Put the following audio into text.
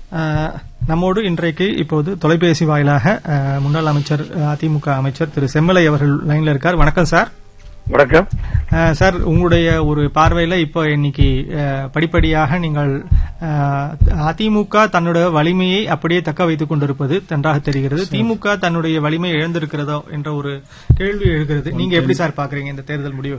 நம்மோடு இன்றைக்கு இப்போது தொலைபேசி வாயிலாக முன்னாள் அமைச்சர் அதிமுக அமைச்சர் திரு செம்மலை அவர்கள் லைன்ல இருக்கார். வணக்கம் சார். வணக்கம் சார். உங்களுடைய ஒரு பார்வையில இப்போ இன்னைக்கு படிப்படியாக நீங்கள் அதிமுக தன்னுடைய வலிமையை அப்படியே தக்க வைத்துக் கொண்டிருப்பது நன்றாக தெரிகிறது. திமுக தன்னுடைய வலிமையை இழந்திருக்கிறதோ என்ற ஒரு கேள்வி எழுகிறது. நீங்க எப்படி சார் பாக்குறீங்க இந்த தேர்தல் முடிவு?